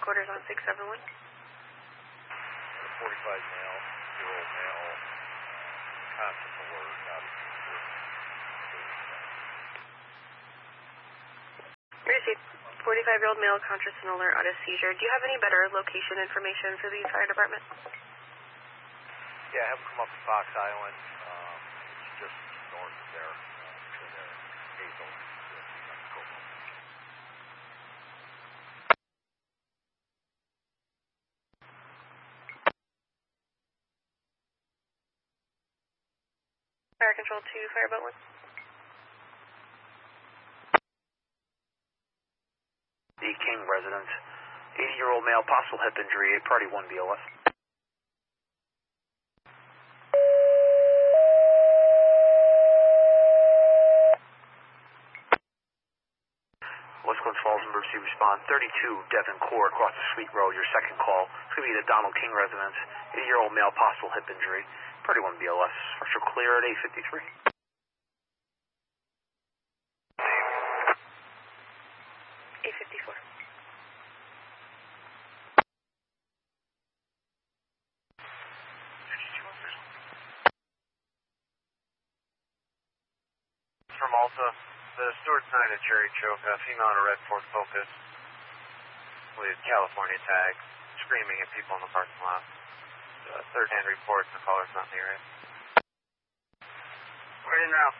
quarters on 671. 45-year-old male, conscious alert, out of Received. 45-year-old male, conscious and alert, out of seizure. Do you have any better location information for the fire department? Yeah, have them come up to Fox Island. It's just north of there. Between there and Hazel. Fire control to Fireboat 1. The King residence. 80-year-old male, possible hip injury, party 1 BLS. West Glen Falls emergency response. 32 Devon Court, across the Sweet Road, your second call. It's going to be the Donald King residence. 80-year-old male, possible hip injury, party 1 BLS. Structure clear at 853. From Alta, the Stewart sign at Cherry Choke, female on a red Ford Focus with California tag, screaming at people in the parking lot. Third-hand report, the caller's not near it. Where in now?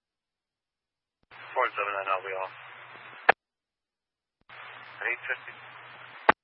479, I'll be off. At 850.